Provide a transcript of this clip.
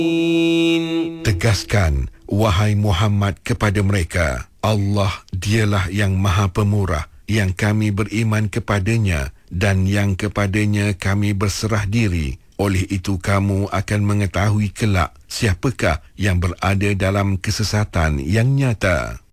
Tegaskan, wahai Muhammad, kepada mereka, Allah dialah yang Maha Pemurah, yang kami beriman kepadanya dan yang kepadanya kami berserah diri. Oleh itu kamu akan mengetahui kelak siapakah yang berada dalam kesesatan yang nyata.